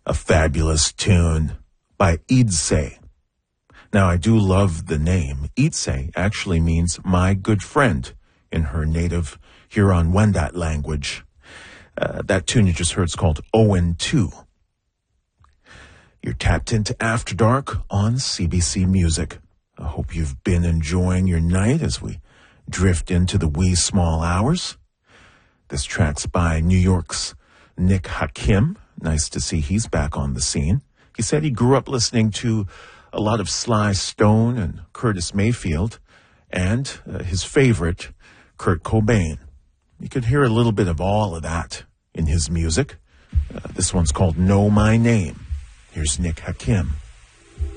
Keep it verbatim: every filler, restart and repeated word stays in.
A fabulous tune by Idse. Now, I do love the name. Idse actually means my good friend in her native Huron-Wendat language. Uh, that tune you just heard is called Owen two. You're tapped into After Dark on C B C Music. I hope you've been enjoying your night as we drift into the wee small hours. This track's by New York's Nick Hakim. Nice to see he's back on the scene. He said he grew up listening to a lot of Sly Stone and Curtis Mayfield, and uh, his favorite, Kurt Cobain. You could hear a little bit of all of that in his music. Uh, this one's called Know My Name. Here's Nick Hakim.